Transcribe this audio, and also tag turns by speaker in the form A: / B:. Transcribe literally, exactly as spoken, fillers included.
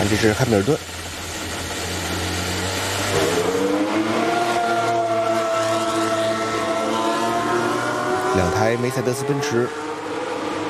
A: 看，这是汉密尔顿。两台梅赛德斯奔驰